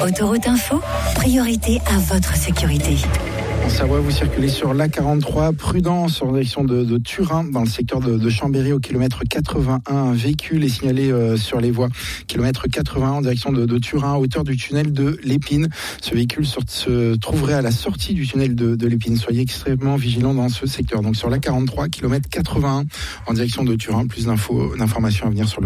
Autoroute Info, priorité à votre sécurité. En Savoie, vous circulez sur l'A43, prudence en direction de Turin, dans le secteur de Chambéry, au kilomètre 81. Un véhicule est signalé sur les voies. Kilomètre 81 en direction de Turin, à hauteur du tunnel de l'Épine. Ce véhicule se trouverait à la sortie du tunnel de l'Épine. Soyez extrêmement vigilants dans ce secteur. Donc sur l'A43, kilomètre 81 en direction de Turin. Plus d'informations à venir sur le